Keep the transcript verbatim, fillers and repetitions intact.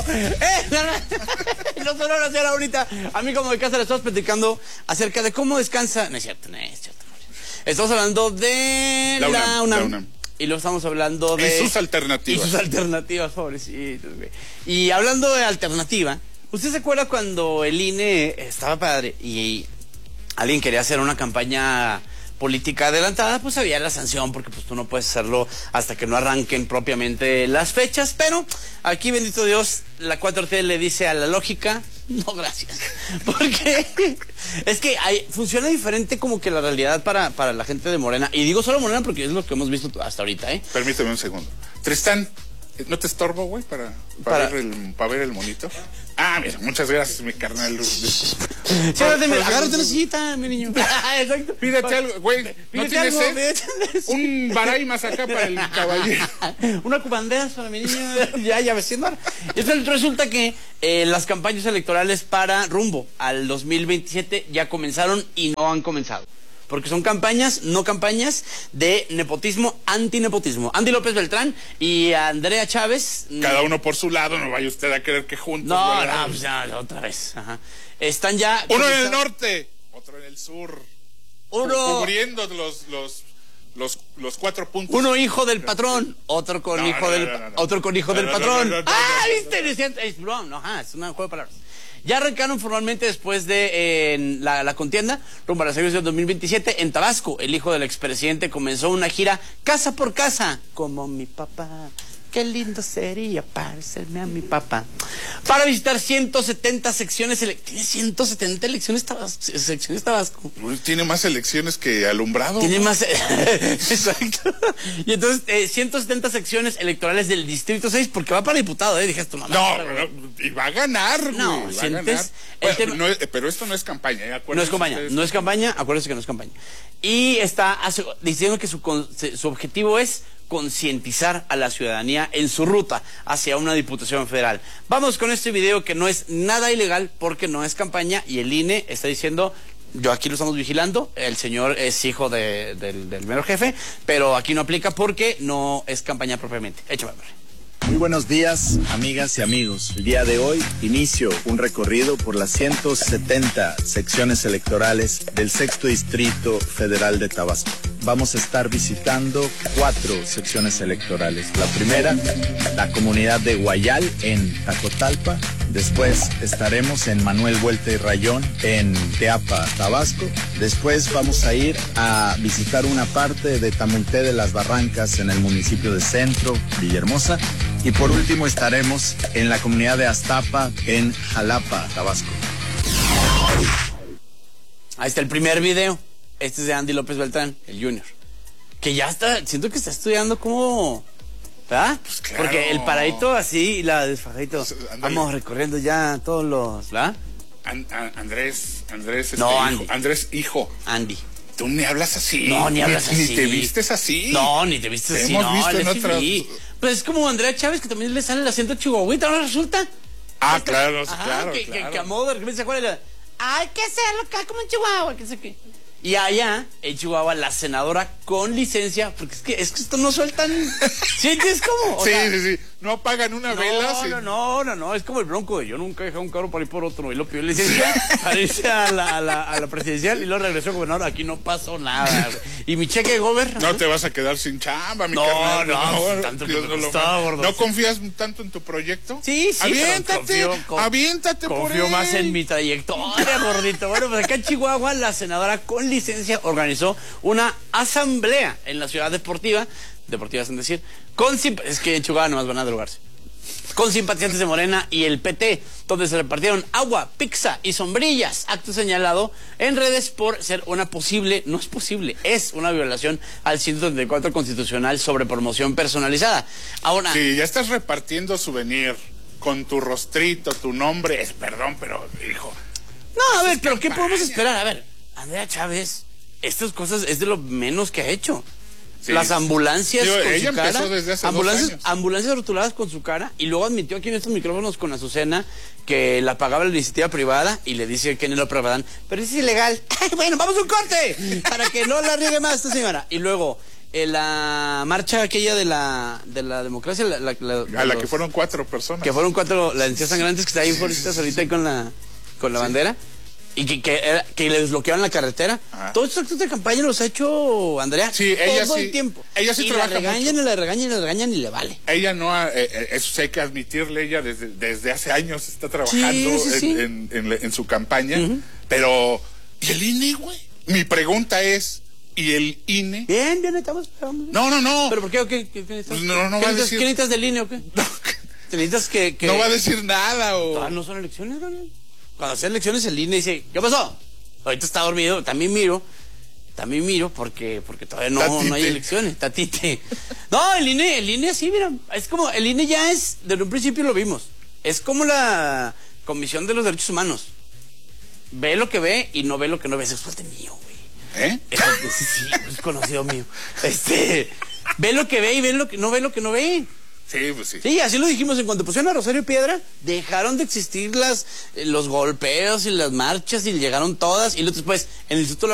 Eh, no solo la señora ahorita. A mí como de casa le estamos platicando acerca de cómo descansa. No es cierto, no es cierto. Estamos hablando de la UNAM. La UNAM. La UNAM. Y luego estamos hablando de... Y sus alternativas. Y sus alternativas, pobrecitos, güey. Y hablando de alternativa, ¿usted se acuerda cuando el I N E estaba padre y alguien quería hacer una campaña política adelantada? Pues había la sanción, porque pues tú no puedes hacerlo hasta que no arranquen propiamente las fechas. Pero aquí, bendito Dios, la cuatro T le dice a la lógica, no gracias. Porque es que hay, funciona diferente como que la realidad para, para la gente de Morena. Y digo solo Morena porque es lo que hemos visto hasta ahorita, ¿eh? Permíteme un segundo. Tristán, ¿no te estorbo, güey, para, para, para... Ver el, para ver el monito? Ah, mira, muchas gracias, mi carnal. Sí, agárrate una sillita, mi niño. Exacto. Pídete algo, güey. ¿No tienes sed? Un baray más acá para el caballero. Una cubanderas para mi niño. Ya, ya veciendo. Entonces resulta que eh, las campañas electorales para rumbo al dos mil veintisiete ya comenzaron y no han comenzado. Porque son campañas, no campañas, de nepotismo, antinepotismo. Andy López Beltrán y Andrea Chávez. Cada uno por su lado, no vaya usted a creer que juntos. No, ¿verdad? No, pues ya, otra vez. Ajá. Están ya... Uno en el norte, otro en el sur. Uno... Cubriendo los, los, los, los cuatro puntos. Uno hijo del patrón, otro con no, hijo no, del... no, no, no. Otro con hijo no, del no, patrón. No, no, no, ah, no, viste, no, no. es broma, no, ajá, es un juego de palabras. Ya arrancaron formalmente después de eh, la, la contienda rumbo a las elecciones del dos mil veintisiete en Tabasco. El hijo del expresidente comenzó una gira casa por casa, como mi papá. Qué lindo sería parecerme a mi papá. Para visitar ciento setenta secciones. Tiene ciento setenta elecciones Tabasco, secciones Tabasco. Tiene más elecciones que alumbrado. Tiene más... Exacto. Y entonces, eh, ciento setenta secciones electorales del Distrito seis, porque va para diputado, ¿eh? Dije esto, mamá. No, no, y va a ganar, güey. No, va sientes... a ganar. Bueno, tema... no es, pero esto no es campaña, ¿eh? No es campaña, ustedes... no es campaña, acuérdense que no es campaña. Y está diciendo que su, su objetivo es concientizar a la ciudadanía en su ruta hacia una diputación federal. Vamos con este video que no es nada ilegal porque no es campaña y el I N E está diciendo, yo aquí lo estamos vigilando, el señor es hijo de, del, del mero jefe, pero aquí no aplica porque no es campaña propiamente. Échame, hombre. Muy buenos días, amigas y amigos. El día de hoy inicio un recorrido por las ciento setenta secciones electorales del sexto Distrito Federal de Tabasco. Vamos a estar visitando cuatro secciones electorales. La primera, la comunidad de Guayal en Tacotalpa. Después estaremos en Manuel Vuelta y Rayón en Teapa, Tabasco. Después vamos a ir a visitar una parte de Tamulté de las Barrancas en el municipio de Centro, Villahermosa. Y por último estaremos en la comunidad de Aztapa en Jalapa, Tabasco. Ahí está el primer video. Este es de Andy López Beltrán, el Junior. Que ya está, siento que está estudiando como... ¿verdad? Pues claro. Porque el paradito así y la desfajadito. Pues, vamos recorriendo ya todos los... ¿verdad? An An Andrés, Andrés, este no, hijo. Andy. Andrés, hijo. Andy. Tú ni hablas así. No, ni hablas ni, así. Ni te vistes así. No, ni te vistes te así. Hemos no, visto en otras... Pues es como Andrea Chávez, que también le sale el acento chihuahuita, ¿no resulta? Ah, Esta... claro, Ajá, claro, que, claro. Que, que a modo de repente se acuerda. Hay que hacerlo acá como en Chihuahua, que sé qué. Y allá, en Chihuahua, la senadora con licencia, porque es que, es que esto no sueltan. ¿Sientes cómo? O sí, sea, sí, sí. No apagan una no, vela. No, sin... no, no, no, no. Es como el Bronco de yo nunca he dejado un carro para ir por otro. Y lo pidió licencia para irse a la, a, la, a la presidencial y luego regresó gobernador. Aquí no pasó nada. Y mi cheque de gober. No te vas a quedar sin chamba, mi no, carnal. No, no, no, tanto que no, me no, costaba, gordo. ¿No confías tanto en tu proyecto? Sí, sí. Aviéntate, confío, con, aviéntate por él. Confío más en mi trayectoria, gordito. Bueno, pues acá en Chihuahua, la senadora con licencia organizó una asamblea en la ciudad deportiva, deportiva sin decir, con es que en Chihuahua nomás van a drogarse, con simpatizantes de Morena y el P T, donde se repartieron agua, pizza y sombrillas, acto señalado en redes por ser una posible, no es posible, es una violación al ciento treinta y cuatro constitucional sobre promoción personalizada. Ahora... Sí, ya estás repartiendo souvenir con tu rostrito, tu nombre, es perdón, pero hijo... No, a ver, pero ¿qué podemos esperar? A ver, Andrea Chávez, estas cosas es de lo menos que ha hecho. Sí. Las ambulancias Yo, con ella su cara, desde hace ambulancias, dos años. ambulancias rotuladas con su cara, y luego admitió aquí en estos micrófonos con Azucena que la pagaba la iniciativa privada y le dice que no lo aprobarán, pero es ilegal. Bueno, vamos a un corte para que no la riegue más esta señora. Y luego eh, la marcha aquella de la de la democracia, la, la, la, a la los, que fueron cuatro personas. que fueron cuatro, las encías sangrantes que está ahí por ahorita con la con la sí. bandera. Y que, que, era, que le desbloqueaban la carretera. Ajá. Todos estos actos de campaña los ha hecho Andrea sí, ella todo sí, el tiempo. Ella sí y trabaja la regañan, mucho. y la regañan, y la regañan y le vale. Ella no, ha, eh, eso sí hay que admitirle, ella desde, desde hace años está trabajando sí, sí, en, sí. En, en, en, en su campaña. Uh-huh. Pero, ¿y el I N E, güey? Mi pregunta es, ¿y el I N E? Bien, bien, estamos. estamos. No, no, no. ¿Pero por qué? ¿Qué, qué, qué necesitas? No, no ¿Qué va necesitas, a decir... ¿Qué necesitas del I N E o qué? No, ¿Te necesitas que, que... No va a decir nada o... Ah, no son elecciones, ¿no? Cuando hacen elecciones el I N E dice, ¿qué pasó? Ahorita está dormido, también miro, también miro porque porque todavía no, no hay elecciones, tatite. No, el I N E, el I N E así, mira, es como, el I N E ya es, desde un principio lo vimos, es como la Comisión de los Derechos Humanos. Ve lo que ve y no ve lo que no ve, eso es falta mío, güey. ¿Eh? Eso, sí, sí, es conocido mío. Este, ve lo que ve y ve lo que no ve lo que no ve. Sí, pues sí. Sí, así lo dijimos en cuanto pusieron a Rosario Piedra, dejaron de existir las, los golpeos y las marchas y llegaron todas y luego después en el Instituto